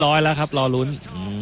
ร้อยแล้วครับรอลุ้น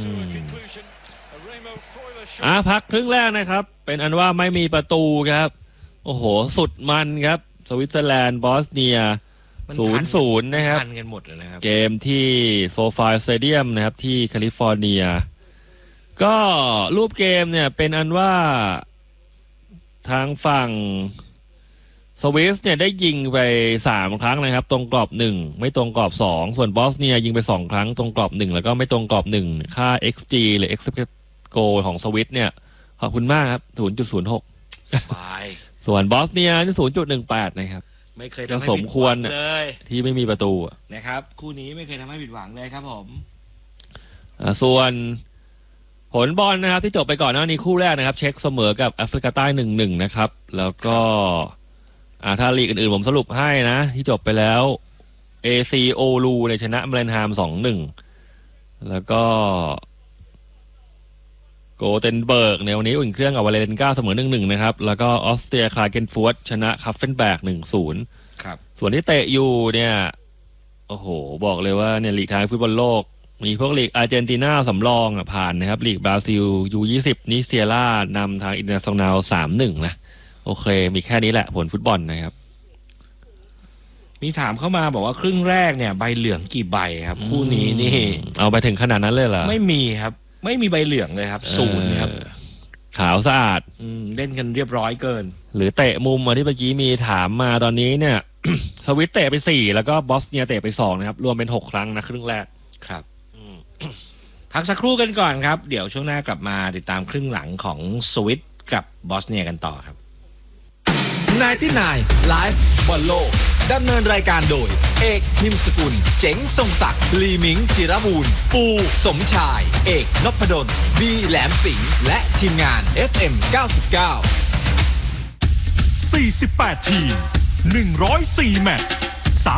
พักครึ่งแรกนะครับเป็นอันว่าไม่มีประตูครับโอ้โหสุดมันครับสวิตเซอร์แลนด์บอสเนีย 0-0 นะครับกันหมดเลยนะครับเกมที่โซฟาสเตเดียมนะครับที่แคลิฟอร์เนียก็รูปเกมเนี่ยเป็นอันว่าทางฝั่งสวิสเนี่ยได้ยิงไป3ครั้งนะครับตรงกรอบ1ไม่ตรงกรอบ2ส่วนบอสเนียยิงไป2ครั้งตรงกรอบ1แล้วก็ไม่ตรงกรอบ1ค่า XG หรือ expected goal ของสวิสเนี่ยขอบคุณมากครับ 0.06 สบายส่วนบอสเนียนี่ 0.18 นะครับไม่เคยทำให้ผิดหวังเลยที่ไม่มีประตูนะครับคู่นี้ไม่เคยทำให้ผิดหวังเลยครับผมส่วนผลบอลนะครับที่จบไปก่อนหน้านี้คู่แรกนะครับเช็กเสมอกับแอฟริกาใต้ 1-1 นะครับแล้วก็ถ้าลีกอื่นๆผมสรุปให้นะที่จบไปแล้ว AC โอลูเนี่ยชนะเมลนฮาม 2-1 แล้วก็โกเทนเบิร์กในวันนี้อุ่นเครื่องกับวาเลนกาเสมอ 1-1 นะครับแล้วก็ออสเตรียคลาเกนฟูร์ตชนะคัฟเฟนแบก 1-0 ครับส่วนที่เตะอยู่เนี่ยโอ้โหบอกเลยว่าเนี่ยลีกไทยฟุตบอลโลกมีพวกลีกอาร์เจนตินาสำรองผ่านนะครับลีกบราซิล U20 นิเซียร่านำทางอินเตอร์เนชั่นแนล 3-1 นะโอเคมีแค่นี้แหละผลฟุตบอลนะครับมีถามเข้ามาบอกว่าครึ่งแรกเนี่ยใบเหลืองกี่ใบครับคู่นี้นี่เอาไปถึงขนาดนั้นเลยเหรอไม่มีครับไม่มีใบเหลืองเลยครับ0ครับขาวสะอาดเล่นกันเรียบร้อยเกินหรือเตะมุมที่เมื่อกี้มีถามมาตอนนี้เนี่ย สวิตเตะไป4แล้วก็บอสเนียเตะไป2นะครับรวมเป็น6ครั้งนะครึ่งแรกครับพักสักครู่กันก่อนครับเดี๋ยวช่วงหน้ากลับมาติดตามครึ่งหลังของสวิตกับบอสเนียกันต่อครับ 99 Live บอลโลกดำเนินรายการโดยเอกพิมพ์สกุลเจ๋งทรงศักดิ์ลีมิงจิรบูรณ์ปูสมชายเอกนพดลบีแหลมสิงห์และทีมงาน FM 99 48 ทีม 104 แมตช์